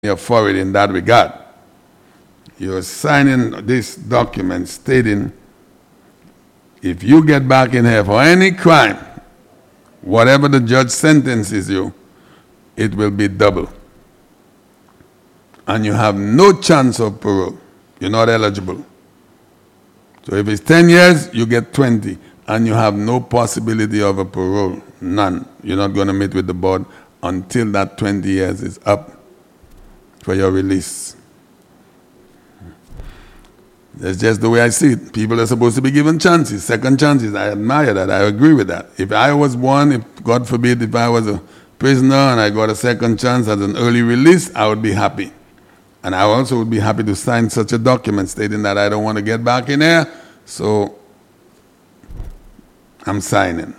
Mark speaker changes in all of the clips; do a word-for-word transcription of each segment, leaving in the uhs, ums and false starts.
Speaker 1: authority in that regard. You're signing this document stating if you get back in here for any crime, whatever the judge sentences you, it will be double. And you have no chance of parole. You're not eligible. So if it's ten years, you get twenty, and you have no possibility of a parole, none. You're not going to meet with the board until that twenty years is up for your release. That's just the way I see it. People are supposed to be given chances, second chances. I admire that. I agree with that. If I was one, if God forbid, if I was a prisoner and I got a second chance as an early release, I would be happy. And I also would be happy to sign such a document stating that I don't want to get back in there, so I'm signing.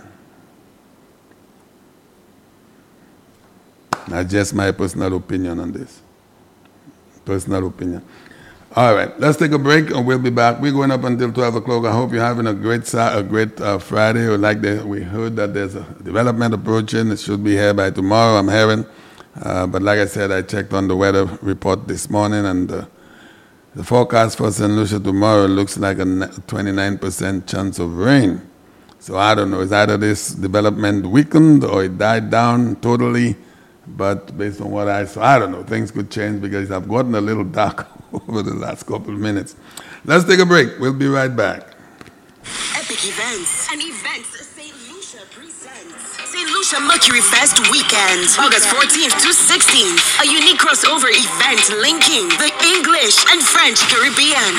Speaker 1: That's just my personal opinion on this. Personal opinion. All right, let's take a break and we'll be back. We're going up until twelve o'clock. I hope you're having a great a great uh, Friday. Or like the, we heard that there's a development approaching. It should be here by tomorrow, I'm hearing. Uh, but like I said, I checked on the weather report this morning, and uh, the forecast for Saint Lucia tomorrow looks like a twenty-nine percent chance of rain. So I don't know, is either this development weakened or it died down totally? But based on what I saw, I don't know, things could change because I've gotten a little dark over the last couple of minutes. Let's take a break. We'll be right back.
Speaker 2: Epic Events and Events Saint Lucia presents Saint Lucia Mercury Fest Weekend, August fourteenth to sixteenth. A unique crossover event linking the English and French Caribbean.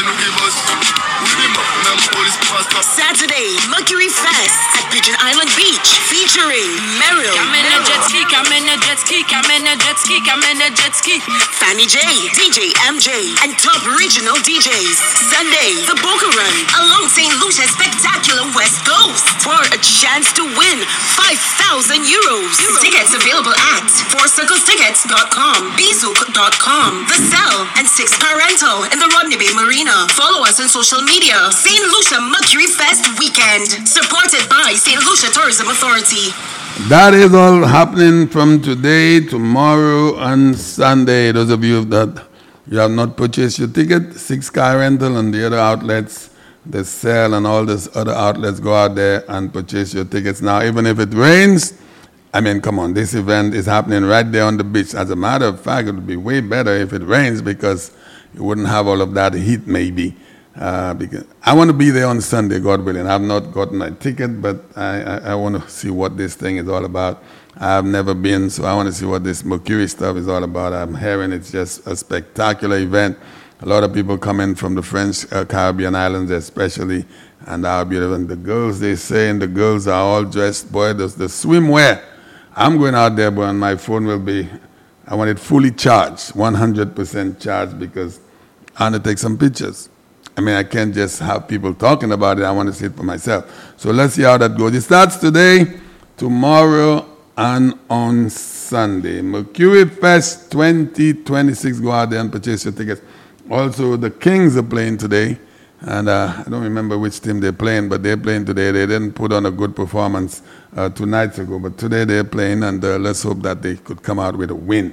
Speaker 2: Saturday, Mercury Fest at Pigeon Island Beach, featuring Meryl,
Speaker 3: I'm in a jet ski, I'm in a jet ski, I'm in a jet ski, I'm in a jet ski.
Speaker 2: Fanny J, D J M J, and top regional D Js. Sunday, the Boca Run along Saint Lucia's spectacular West Coast for a chance to win five thousand euros. Tickets available at four circles tickets dot com, bizook dot com, The Cell, and Six Car Rental in the Rodney Bay Marina. Follow us on social media. Saint Lucia Mercury Fest Weekend, supported by Saint Lucia Tourism Authority.
Speaker 1: That is all happening from today, tomorrow, and Sunday. Those of you that you have not purchased your ticket, Six Car Rental and the other outlets, The Cell and all these other outlets, go out there and purchase your tickets. Now, even if it rains, I mean, come on, this event is happening right there on the beach. As a matter of fact, it would be way better if it rains because you wouldn't have all of that heat maybe. Uh, because I want to be there on Sunday, God willing. I've not gotten my ticket, but I, I, I want to see what this thing is all about. I've never been, so I want to see what this Mercury stuff is all about. I'm hearing it's just a spectacular event. A lot of people coming from the French uh, Caribbean islands especially, and how beautiful. And the girls, they say, and the girls are all dressed, boy, the, the swimwear. I'm going out there, but my phone will be, I want it fully charged, one hundred percent charged, because I want to take some pictures. I mean, I can't just have people talking about it. I want to see it for myself. So let's see how that goes. It starts today, tomorrow, and on Sunday. Mercury Fest twenty twenty-six. Go out there and purchase your tickets. Also, the Kings are playing today. And uh, I don't remember which team they're playing, but they're playing today. They didn't put on a good performance uh, two nights ago. But today they're playing, and uh, let's hope that they could come out with a win.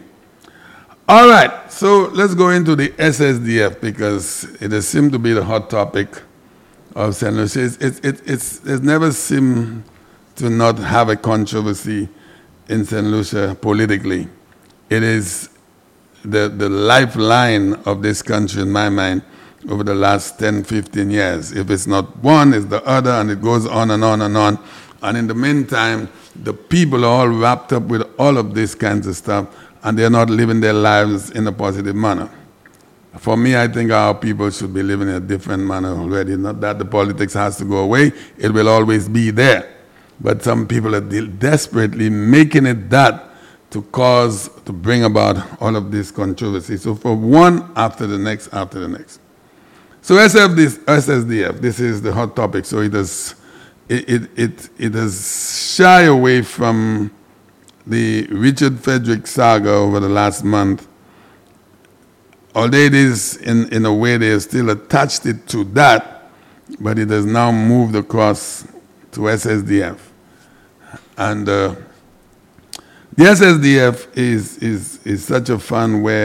Speaker 1: All right, so let's go into the S S D F because it has seemed to be the hot topic of Saint Lucia. It's, it, it, it's, it's never seemed to not have a controversy in Saint Lucia politically. It is the, the lifeline of this country, in my mind, over the last ten, fifteen years. If it's not one, it's the other, and it goes on and on and on. And in the meantime, the people are all wrapped up with all of these kinds of stuff, and they're not living their lives in a positive manner. For me, I think our people should be living in a different manner already. Not that the politics has to go away. It will always be there. But some people are desperately making it that to cause, to bring about all of this controversy. So for one after the next, after the next. So S S D F, this is the hot topic. So it has, it, it, it, it has shy away from the Richard Frederick saga over the last month. Although it is, in, in a way, they have still attached it to that, but it has now moved across to S S D F. And uh, The S S D F is, is, is such a fun way